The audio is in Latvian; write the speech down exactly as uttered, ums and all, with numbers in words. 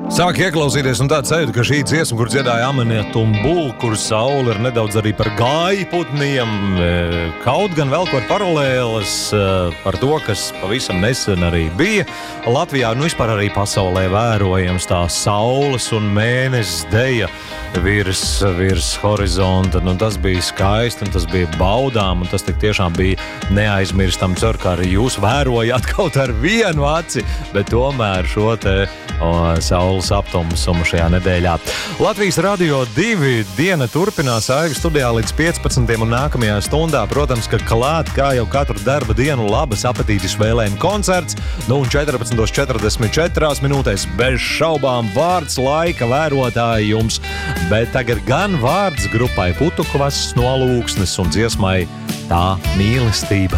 Sāk ieklausīties un tāds sajūta, ka šī dziesma, kur dziedāja Amanija Tumbul, kur saule ir nedaudz arī par gājputniem, kaut gan vēl kaut paralēlas par to, kas pavisam nesen arī bija. Latvijā, nu vispār arī pasaulē vērojams tā saules un mēnesis deja virs, virs horizonta. Nu, tas bija skaisti un tas bija baudām un tas tik tiešām bija neaizmirstam. Ceru, ka arī jūs vērojāt kaut ar vienu aci, bet tomēr šo te o, saules aptumsumu šajā nedēļā. Latvijas Radio divi diena turpinās Aivi studijā līdz piecpadsmitiem un nākamajā stundā, protams, ka klāt, kā jau katru darba dienu, labas apetītes vēlējuma koncerts. Nu un četrpadsmit četrdesmit četri minūtēs bez šaubām vārds laika vērotāji jums, bet tagad gan vārds grupai Putukvass no Lūksnes un dziesmai Tā mīlestība.